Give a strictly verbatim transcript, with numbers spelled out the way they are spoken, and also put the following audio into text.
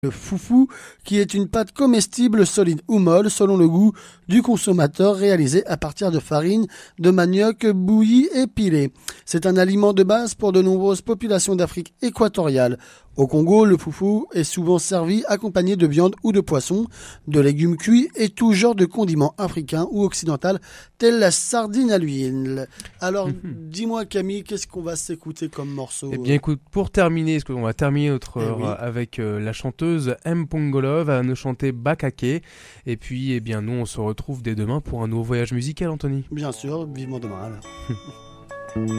Le foufou, qui est une pâte comestible solide ou molle selon le goût du consommateur, réalisée à partir de farine de manioc bouillie et pilée. C'est un aliment de base pour de nombreuses populations d'Afrique équatoriale. Au Congo, le foufou est souvent servi accompagné de viande ou de poisson, de légumes cuits et tout genre de condiments africains ou occidentaux, tels la sardine à l'huile. Alors, dis-moi Camille, qu'est-ce qu'on va s'écouter comme morceau? Eh bien écoute, pour terminer, parce qu'on va terminer notre Eh heure oui. avec euh, la chanteuse M. Pongolo, va nous chanter Bakake. Et puis, eh bien, nous, on se retrouve dès demain pour un nouveau voyage musical, Anthony. Bien sûr, vivement demain alors.